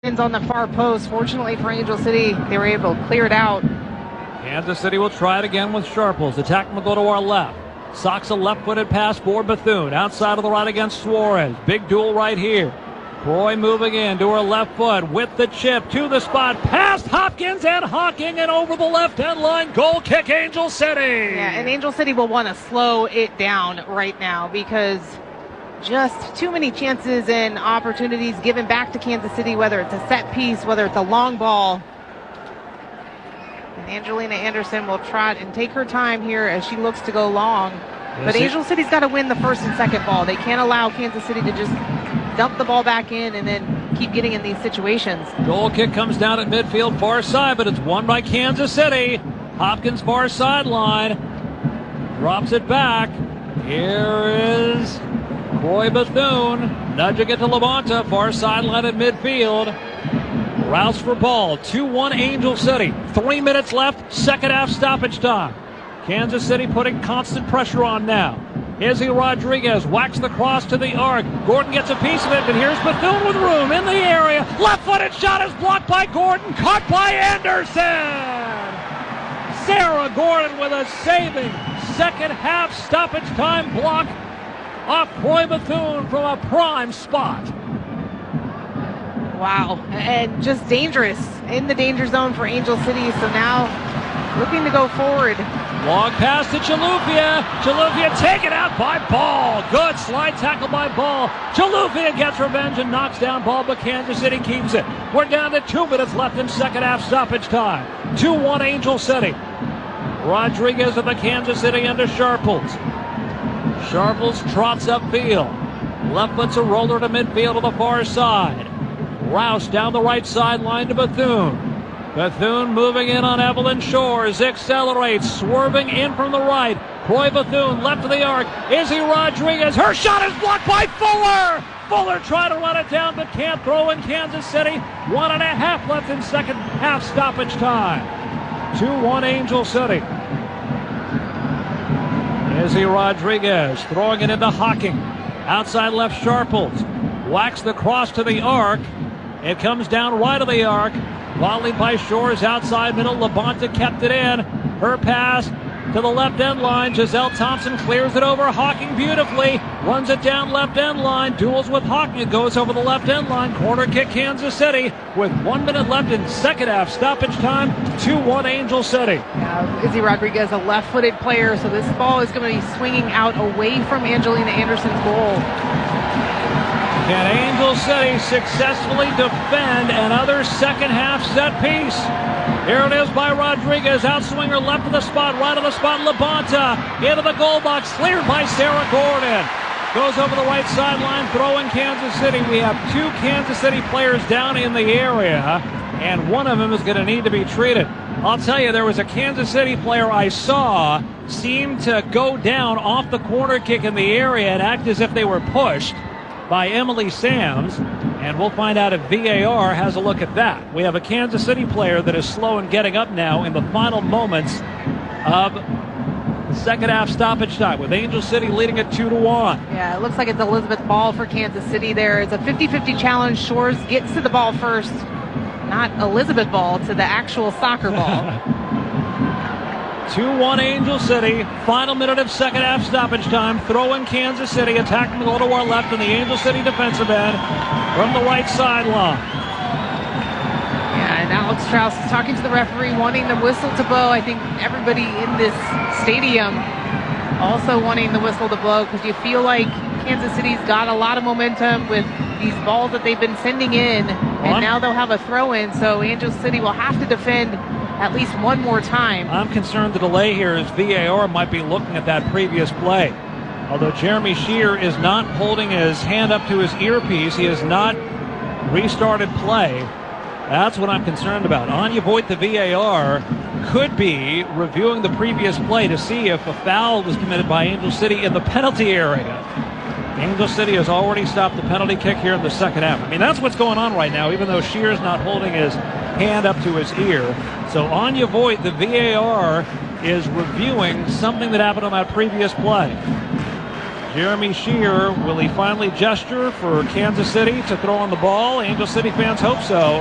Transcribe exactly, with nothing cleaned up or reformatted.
On the far post. Fortunately for Angel City, they were able to clear it out. Kansas City will try it again with Sharples. Attack will go to our left. Socks a left-footed pass for Bethune. Outside of the right against Suarez. Big duel right here. Croy moving in to her left foot with the chip to the spot. Past Hopkins and Hawking and over the left-hand line. Goal kick Angel City. Yeah, and Angel City will want to slow it down right now because just too many chances and opportunities given back to Kansas City, whether it's a set piece, whether it's a long ball. And Angelina Anderson will try and take her time here as she looks to go long. But Angel City's got to win the first and second ball. They can't allow Kansas City to just dump the ball back in and then keep getting in these situations. Goal kick comes down at midfield far side, but it's won by Kansas City. Hopkins far sideline. Drops it back. Here is Croy Bethune, nudging it to Labonta, far sideline at midfield. Rouse for ball, two one Angel City. Three minutes left, second half stoppage time. Kansas City putting constant pressure on now. Izzy Rodriguez whacks the cross to the arc. Gordon gets a piece of it, but here's Bethune with room in the area. Left-footed shot is blocked by Gordon, caught by Anderson. Sarah Gordon with a saving second half stoppage time block off Croy Bethune from a prime spot. Wow, and just dangerous in the danger zone for Angel City. So now looking to go forward. Long pass to Chalufia. Chalufia taken out by Ball. Good slide tackle by Ball. Chalufia gets revenge and knocks down Ball, but Kansas City keeps it. We're down to two minutes left in second half stoppage time. two one Angel City. Rodriguez of the Kansas City into Sharples. Sharples trots upfield. Left foot's a roller to midfield to the far side. Rouse down the right sideline to Bethune. Bethune moving in on Evelyn Shores. Accelerates, swerving in from the right. Croy Bethune left to the arc. Izzy Rodriguez. Her shot is blocked by Fuller. Fuller tried to run it down but can't throw in Kansas City. One and a half left in second half stoppage time. two one Angel City. Izzy Rodriguez throwing it into Hawking. Outside left Sharples. Whacks the cross to the arc. It comes down right of the arc. Volleyed by Shores outside middle. Labonta kept it in. Her pass to the left end line. Giselle Thompson clears it over Hawking beautifully. Runs it down left end line. Duels with Hawking. It goes over the left end line. Corner kick Kansas City with one minute left in second half stoppage time. two one Angel City. Yeah, Izzy Rodriguez, a left-footed player, so this ball is going to be swinging out away from Angelina Anderson's goal. Can Angel City successfully defend another second half set piece? Here it is by Rodriguez. Outswinger left of the spot, right of the spot. Labonta into the goal box. Cleared by Sarah Gordon. Goes over the right sideline, throwing Kansas City. We have two Kansas City players down in the area, and one of them is going to need to be treated. I'll tell you, there was a Kansas City player I saw seem to go down off the corner kick in the area and act as if they were pushed by Emily Sams, and we'll find out if V A R has a look at that. We have a Kansas City player that is slow in getting up now in the final moments of the second half stoppage time, with Angel City leading it two to one. Yeah, it looks like it's Elizabeth Ball for Kansas City there. It's a fifty fifty challenge. Shores gets to the ball first, not Elizabeth Ball, to the actual soccer ball. two one Angel City. Final minute of second half stoppage time. Throw in Kansas City. Attacking the goal to our left in the Angel City defensive end from the right sideline. Yeah, and Alex Strauss is talking to the referee, wanting the whistle to blow. I think everybody in this stadium also wanting the whistle to blow, because you feel like Kansas City's got a lot of momentum with these balls that they've been sending in, and now they'll have a throw-in, so Angel City will have to defend at least one more time. I'm concerned the delay here is V A R might be looking at that previous play. Although Jeremy Shear is not holding his hand up to his earpiece, he has not restarted play. That's what I'm concerned about. Anya Voigt, the V A R, could be reviewing the previous play to see if a foul was committed by Angel City in the penalty area. Angel City has already stopped the penalty kick here in the second half. I mean, that's what's going on right now, even though Shear's not holding his hand up to his ear. So Anya Voigt, the V A R, is reviewing something that happened on that previous play. Jeremy Shear, will he finally gesture for Kansas City to throw on the ball? Angel City fans hope so.